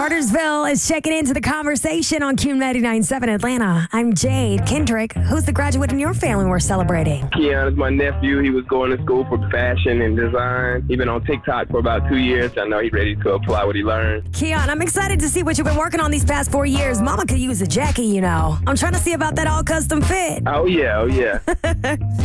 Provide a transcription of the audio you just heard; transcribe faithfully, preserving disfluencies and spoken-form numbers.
Cartersville is checking into the conversation on Q ninety-nine point seven Atlanta. I'm Jade. Kendrick, who's the graduate in your family we're celebrating? Keon is my nephew. He was going to school for fashion and design. He's been on TikTok for about two years. I know he's ready to apply what he learned. Keon, I'm excited to see what you've been working on these past four years. Mama could use a jacket, you know. I'm trying to see about that all custom fit. Oh, yeah. Oh, yeah.